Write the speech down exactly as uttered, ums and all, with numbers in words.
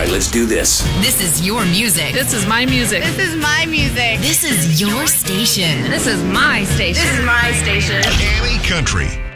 right, let's do this. This is your music. This is my music. This is my music. This is your station. This is my station. This is my station. Annie Country.